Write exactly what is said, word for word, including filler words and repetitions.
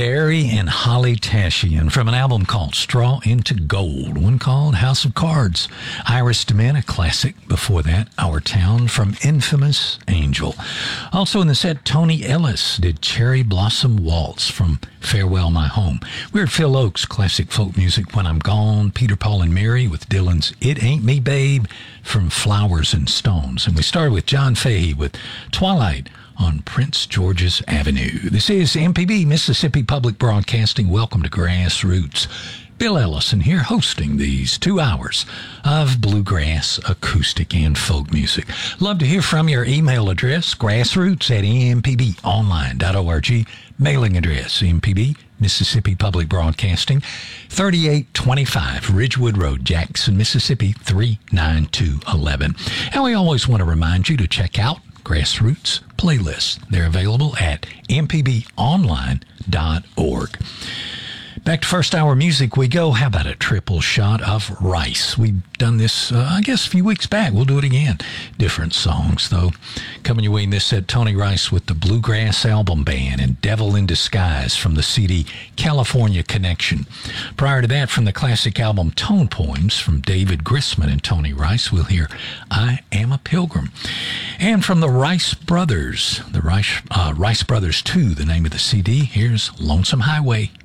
Barry and Holly Tashian from an album called Straw into Gold, one called House of Cards. Iris DeMent, a classic. Before that, Our Town from Infamous Angel. Also in the set, Tony Ellis did Cherry Blossom Waltz from Farewell My Home. We heard Phil Oakes, classic folk music, When I'm Gone, Peter, Paul, and Mary with Dylan's It Ain't Me, Babe from Flowers and Stones. And we started with John Fahey with Twilight on Prince George's Avenue. This is M P B, Mississippi Public Broadcasting. Welcome to Grassroots. Bill Ellison here hosting these two hours of bluegrass, acoustic, and folk music. Love to hear from your email address, grassroots at m p b online dot org. Mailing address, M P B, Mississippi Public Broadcasting, thirty-eight twenty-five Ridgewood Road, Jackson, Mississippi, three nine two one one. And we always want to remind you to check out Grassroots playlists. They're available at m p b online dot org. Back to first hour music we go. How about a triple shot of Rice? We've done this, uh, I guess, a few weeks back. We'll do it again. Different songs, though. Coming your way in this set, Tony Rice with the Bluegrass Album Band and Devil in Disguise from the C D California Connection. Prior to that, from the classic album Tone Poems from David Grisman and Tony Rice, we'll hear I Am a Pilgrim. And from the Rice Brothers, the Rice, uh, Rice Brothers two, the name of the C D, here's Lonesome Highway.